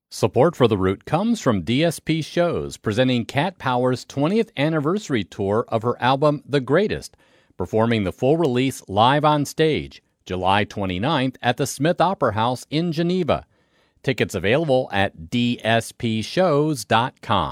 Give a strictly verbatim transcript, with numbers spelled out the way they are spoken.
Support for The Root comes from D S P Shows, presenting Cat Power's twentieth anniversary tour of her album The Greatest, performing the full release live on stage, July twenty-ninth at the Smith Opera House in Geneva. Tickets available at d s p shows dot com.